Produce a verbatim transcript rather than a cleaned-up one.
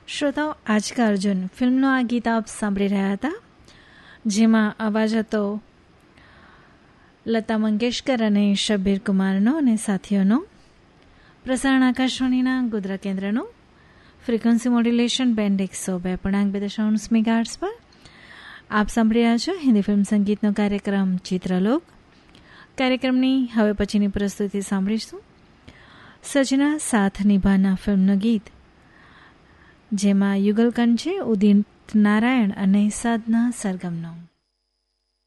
શ્રોતાઓ, આજ કા અર્જુન ફિલ્મનો આ ગીત આપ સાંભળી રહ્યા હતા, જેમાં અવાજ હતો લતા મંગેશકર અને શબ્બીર કુમારનો અને સાથીઓનો. પ્રસારણ આકાશવાણીના ગોધરા કેન્દ્રનું. ફ્રીક્વન્સી મોડ્યુલેશન બેન્ડ એકસો બે પૂર્ણાંક બે દશાંશ મેગાહર્ટ્ઝ પર. આપ સાંભળી રહ્યા છો હિન્દી ફિલ્મ સંગીતનો કાર્યક્રમ ચિત્રલોક. કાર્યક્રમની હવે પછીની પ્રસ્તુતિ સાંભળીશું સજના સાથ નિભાના ફિલ્મનું ગીત, જેમાં યુગલકંઠ છે ઉદિત નારાયણ અને સાધના સરગમનો.